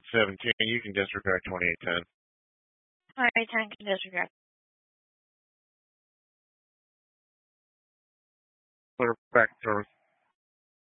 17. You can disregard 2810. All right, 10 can disregard. Clear back service.